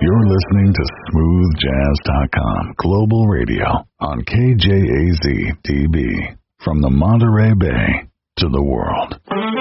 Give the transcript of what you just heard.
You're listening to SmoothJazz.com Global Radio on KJAZ-TV. From the Monterey Bay to the world.